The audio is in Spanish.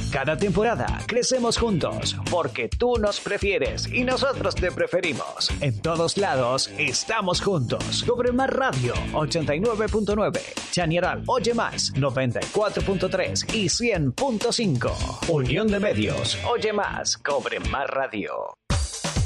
Cada temporada crecemos juntos porque tú nos prefieres y nosotros te preferimos. En todos lados estamos juntos. Cobre Más Radio 89.9, Chañaral Oye Más 94.3 y 100.5. Unión de Medios. Oye Más, Cobre Más Radio.